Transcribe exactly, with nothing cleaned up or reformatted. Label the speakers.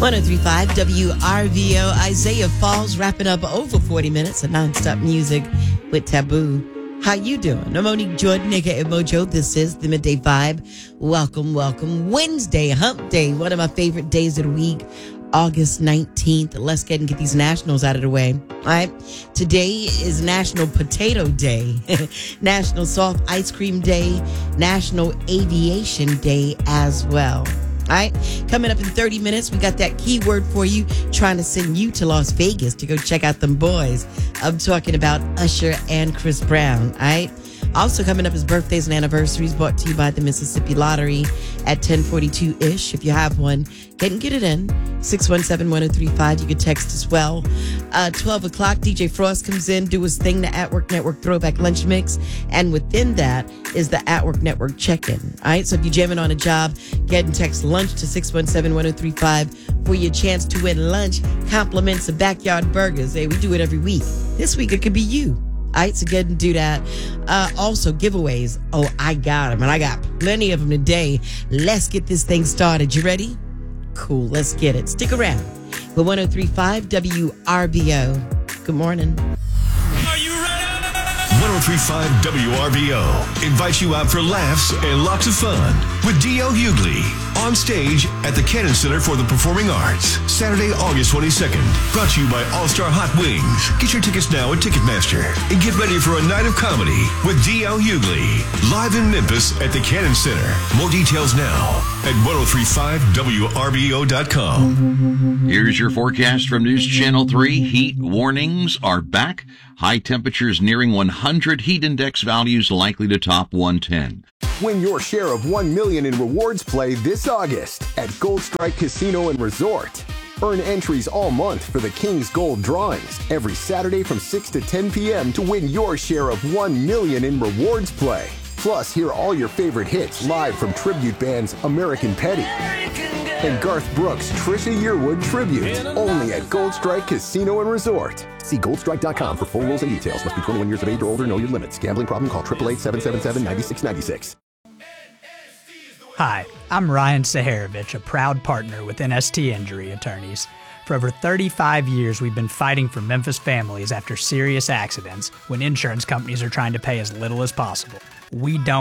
Speaker 1: one oh three point five W R V O. Isaiah Falls wrapping up over forty minutes of nonstop music with Taboo. How you doing? I'm Monique Jordan, aka Mojo. This is the Midday Vibe. Welcome, welcome. Wednesday, hump day, one of my favorite days of the week. August nineteenth. Let's get and get these nationals out of the way. All right. Today is National Potato Day, National Soft Ice Cream Day, National Aviation Day as well. All right. Coming up in thirty minutes, we got that keyword for you, trying to send you to Las Vegas to go check out them boys. I'm talking about Usher and Chris Brown. All right. Also coming up is birthdays and anniversaries brought to you by the Mississippi Lottery at ten forty-two-ish. If you have one, get and get it in. six one seven, one oh three five. You can text as well. Uh, twelve o'clock, D J Frost comes in, do his thing, the At Work Network Throwback Lunch Mix. And within that is the At Work Network Check-In. All right, so if you're jamming on a job, get and text lunch to six one seven, one oh three five for your chance to win lunch. Compliments of Backyard Burgers. Hey, we do it every week. This week, it could be you. All right, so get and do that. Uh, also, giveaways. Oh, I got them, and I got plenty of them today. Let's get this thing started. You ready? Cool, let's get it. Stick around with one oh three point five W R V O. Good morning.
Speaker 2: Are you ready? one oh three point five W R V O invites you out for laughs and lots of fun with D L Hughley on stage at the Cannon Center for the Performing Arts, Saturday, August twenty-second. Brought to you by All-Star Hot Wings. Get your tickets now at Ticketmaster and get ready for a night of comedy with D L Hughley live in Memphis at the Cannon Center. More details now at ten thirty-five W R V O dot com.
Speaker 3: Here's your forecast from News Channel three. Heat warnings are back. High temperatures nearing one hundred. Heat index values likely to top one ten.
Speaker 4: Win your share of one million dollars in rewards play this August at Gold Strike Casino and Resort. Earn entries all month for the King's Gold drawings every Saturday from six to ten p.m. to win your share of one million dollars in rewards play. Plus, hear all your favorite hits live from tribute bands American Petty and Garth Brooks' Trisha Yearwood tribute, only at Gold Strike Casino and Resort. See gold strike dot com for full rules and details. Must be twenty-one years of age or older. Know your limits. Gambling problem? Call eight eight eight, seven seven seven, nine six nine six.
Speaker 5: Hi, I'm Ryan Saharovich, a proud partner with N S T Injury Attorneys. For over thirty-five years, we've been fighting for Memphis families after serious accidents when insurance companies are trying to pay as little as possible. We don't